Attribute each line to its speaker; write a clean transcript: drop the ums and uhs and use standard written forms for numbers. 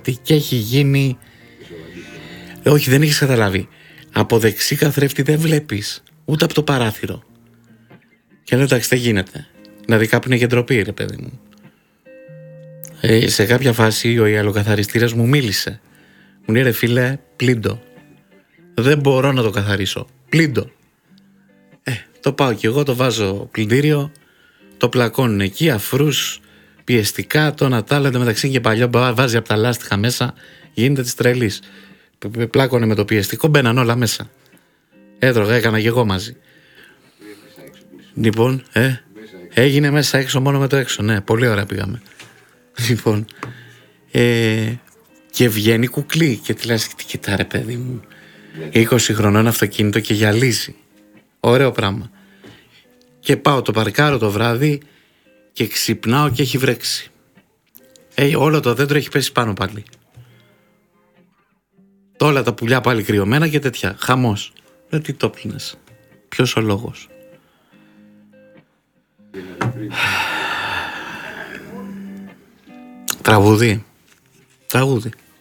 Speaker 1: κάτι και έχει γίνει. Όχι, δεν έχεις καταλάβει. Από δεξί καθρέφτη δεν βλέπεις ούτε από το παράθυρο. Και λέω εντάξει, δεν γίνεται. Δηλαδή κάπου είναι και ντροπή, ρε παιδί μου. Σε κάποια φάση ο ιαλοκαθαριστήρας μου μίλησε. Μου λέει ρε φίλε, πλύντο. Δεν μπορώ να το καθαρίσω. Πλύντο. Το πάω κι εγώ, το βάζω πλυντήριο, το πλακώνουν εκεί, αφρούς, πιεστικά, το ένα τ' άλλο. Μεταξύ και παλιό βάζει από τα λάστιχα μέσα, γίνεται της τρελής. Πλάκωνε με το πιεστικό, μπαίναν όλα μέσα. Έτρωγα, έκανα κι εγώ μαζί. Λοιπόν, έγινε μέσα έξω μόνο με το έξω. Ναι, πολύ ωραία πήγαμε. Λοιπόν, και βγαίνει κουκλί και τη λες, τι κοιτά ρε παιδί μου, 20 χρονών αυτοκίνητο και γυαλίζει. Ωραίο πράγμα. Και πάω το παρκάρω το βράδυ και ξυπνάω και έχει βρέξει. Όλο το δέντρο έχει πέσει πάνω πάλι. Όλα τα πουλιά πάλι κρυωμένα και τέτοια. Χαμός. Τι το πλύνες. Ποιος ο λόγος. Τραγούδι.